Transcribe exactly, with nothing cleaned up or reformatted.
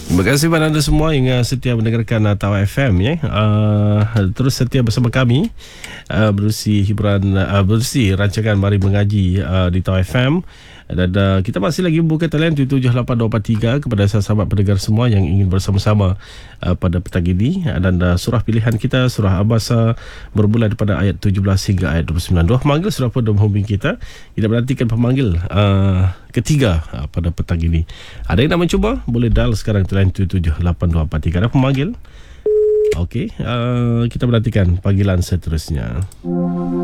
Terima kasih kepada anda semua yang uh, setia mendengarkan uh, Tawar F M ya. Uh, terus setia bersama kami uh, berusi hiburan uh, berusi rancangan Mari Mengaji uh, di Tawar F M. Dan uh, kita masih lagi membuka talian tujuh lapan dua empat tiga kepada sahabat pendengar semua yang ingin bersama-sama uh, pada petang ini. Dan uh, surah pilihan kita, surah Abasa, bermula daripada ayat tujuh belas hingga ayat dua puluh sembilan. Dua pemanggil sudah pun menghubungi kita. Kita menantikan pemanggil uh, ketiga uh, pada petang ini. Ada yang nak mencuba? Boleh dial sekarang talian tujuh lapan dua empat tiga. Ada pemanggil? Okey, uh, kita menantikan panggilan seterusnya.